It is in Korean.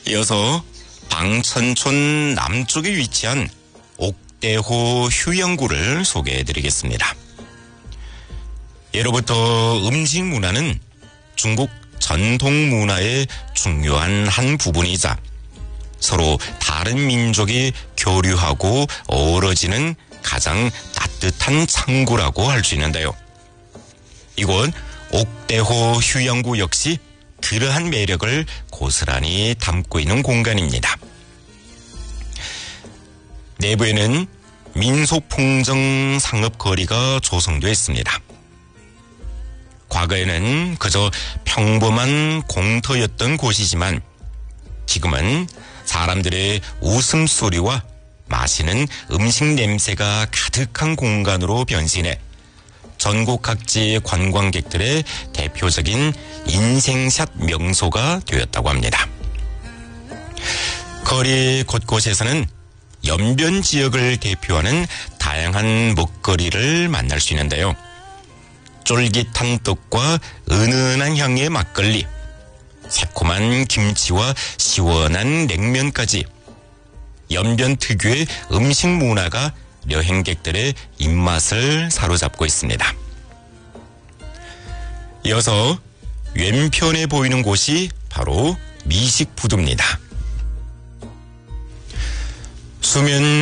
이어서 방천촌 남쪽에 위치한 옥대호 휴양구를 소개해드리겠습니다. 예로부터 음식 문화는 중국 전통 문화의 중요한 한 부분이자 서로 다른 민족이 교류하고 어우러지는 가장 따뜻한 창구라고 할 수 있는데요. 이곳 옥대호 휴양구 역시 그러한 매력을 고스란히 담고 있는 공간입니다. 내부에는 민속풍정 상업거리가 조성되어 있습니다. 과거에는 그저 평범한 공터였던 곳이지만 지금은 사람들의 웃음소리와 맛있는 음식 냄새가 가득한 공간으로 변신해 전국 각지 관광객들의 대표적인 인생샷 명소가 되었다고 합니다. 거리 곳곳에서는 연변 지역을 대표하는 다양한 먹거리를 만날 수 있는데요. 쫄깃한 떡과 은은한 향의 막걸리, 새콤한 김치와 시원한 냉면까지 연변 특유의 음식 문화가 여행객들의 입맛을 사로잡고 있습니다. 이어서 왼편에 보이는 곳이 바로 미식부두입니다. 수면